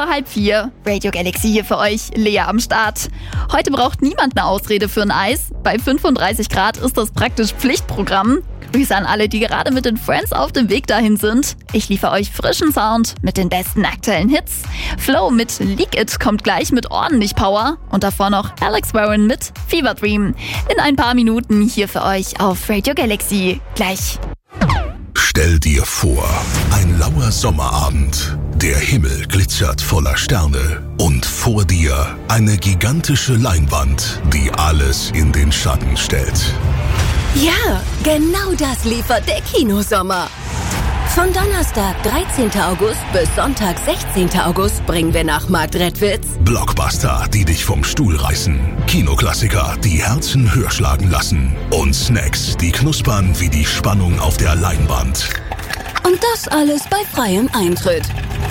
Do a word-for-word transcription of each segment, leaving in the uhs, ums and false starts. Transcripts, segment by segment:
vor halb vier. Radio Galaxy hier für euch, Lea am Start. Heute braucht niemand eine Ausrede für ein Eis. Bei fünfunddreißig Grad ist das praktisch Pflichtprogramm. Grüße an alle, die gerade mit den Friends auf dem Weg dahin sind. Ich liefere euch frischen Sound mit den besten aktuellen Hits. Flow mit Leak It kommt gleich mit ordentlich Power. Und davor noch Alex Warren mit Fever Dream. In ein paar Minuten hier für euch auf Radio Galaxy. Gleich. Stell dir vor, ein lauer Sommerabend. Der Himmel glitzert voller Sterne. Und vor dir eine gigantische Leinwand, die alles in den Schatten stellt. Ja, genau das liefert der Kinosommer. Von Donnerstag, dreizehnten August bis Sonntag, sechzehnten August bringen wir nach Marktredwitz Blockbuster, die dich vom Stuhl reißen. Kinoklassiker, die Herzen höher schlagen lassen. Und Snacks, die knuspern wie die Spannung auf der Leinwand. und das alles bei freiem Eintritt.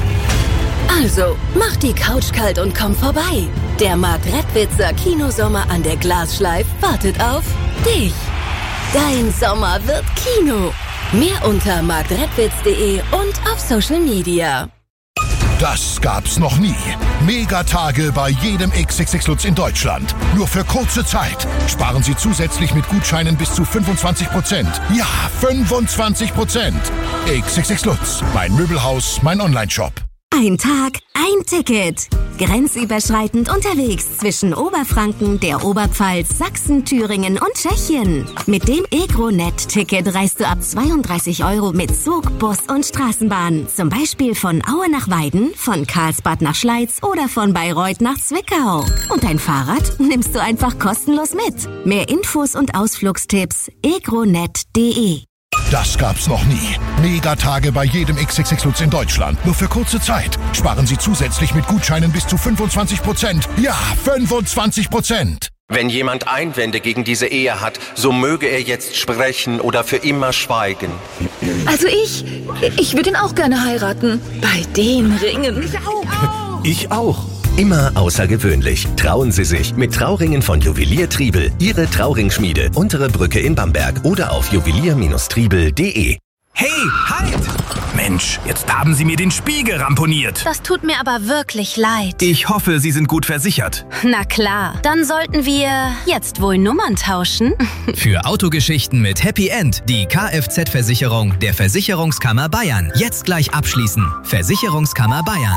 Also, mach die Couch kalt und komm vorbei. Der Marktredwitzer Kinosommer an der Glasschleif wartet auf dich. Dein Sommer wird Kino. Mehr unter marktredwitz punkt de und auf Social Media. Das gab's noch nie. Megatage bei jedem X X X Lutz in Deutschland. Nur für kurze Zeit. Sparen Sie zusätzlich mit Gutscheinen bis zu fünfundzwanzig Prozent. Ja, fünfundzwanzig Prozent. X X X Lutz, mein Möbelhaus, mein Onlineshop. Ein Tag, ein Ticket. Grenzüberschreitend unterwegs zwischen Oberfranken, der Oberpfalz, Sachsen, Thüringen und Tschechien. Mit dem EgroNet-Ticket reist du ab zweiunddreißig Euro mit Zug, Bus und Straßenbahn. Zum Beispiel von Aue nach Weiden, von Karlsbad nach Schleiz oder von Bayreuth nach Zwickau. Und dein Fahrrad nimmst du einfach kostenlos mit. Mehr Infos und Ausflugstipps egronet punkt de. Das gab's noch nie. Megatage bei jedem X X X Lutz in Deutschland. Nur für kurze Zeit. Sparen Sie zusätzlich mit Gutscheinen bis zu fünfundzwanzig Prozent. Ja, fünfundzwanzig Prozent. Wenn jemand Einwände gegen diese Ehe hat, so möge er jetzt sprechen oder für immer schweigen. Also ich, ich würde ihn auch gerne heiraten. Bei den Ringen. Ich auch. Ich auch. Immer außergewöhnlich. Trauen Sie sich mit Trauringen von Juwelier Triebel. Ihre Trauringschmiede. Untere Brücke in Bamberg oder auf juwelier Triebel punkt de. Hey, halt! Mensch, jetzt haben Sie mir den Spiegel ramponiert. Das tut mir aber wirklich leid. Ich hoffe, Sie sind gut versichert. Na klar, dann sollten wir jetzt wohl Nummern tauschen. Für Autogeschichten mit Happy End die Kfz-Versicherung der Versicherungskammer Bayern. Jetzt gleich abschließen. Versicherungskammer Bayern.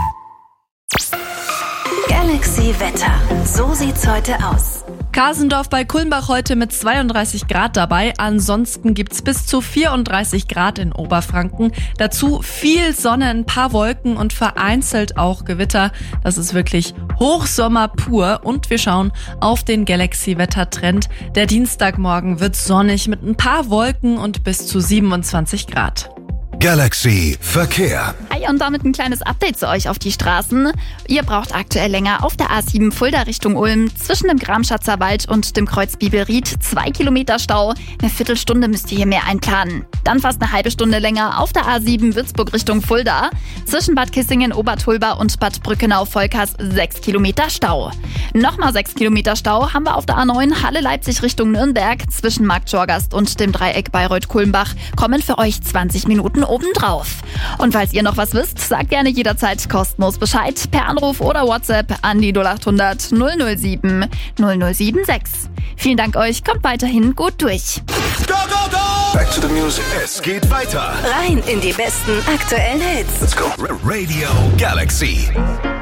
Galaxy Wetter. So sieht's heute aus. Kasendorf bei Kulmbach heute mit zweiunddreißig Grad dabei. Ansonsten gibt's bis zu vierunddreißig Grad in Oberfranken. Dazu viel Sonne, ein paar Wolken und vereinzelt auch Gewitter. Das ist wirklich Hochsommer pur. Und wir schauen auf den Galaxy-Wettertrend. Der Dienstagmorgen wird sonnig mit ein paar Wolken und bis zu siebenundzwanzig Grad. Galaxy Verkehr. Hi, und damit ein kleines Update zu euch auf die Straßen. Ihr braucht aktuell länger auf der A sieben Fulda Richtung Ulm zwischen dem Gramschatzer Wald und dem Kreuz Bibelried. Zwei Kilometer Stau. Eine Viertelstunde müsst ihr hier mehr einplanen. Dann fast eine halbe Stunde länger auf der A sieben Würzburg Richtung Fulda. Zwischen Bad Kissingen, Obertulba und Bad Brückenau-Volkers sechs Kilometer Stau. Nochmal sechs Kilometer Stau haben wir auf der A neun Halle Leipzig Richtung Nürnberg. Zwischen Markt Schorgast und dem Dreieck Bayreuth-Kulmbach kommen für euch zwanzig Minuten obendrauf. Und falls ihr noch was wisst, sagt gerne jederzeit kostenlos Bescheid per Anruf oder WhatsApp an die null acht hundert null null sieben null null sieben sechs. Vielen Dank euch, kommt weiterhin gut durch. Go, go, go! Back to the music. Es geht weiter. Rein in die besten aktuellen Hits. Let's go. Radio Galaxy.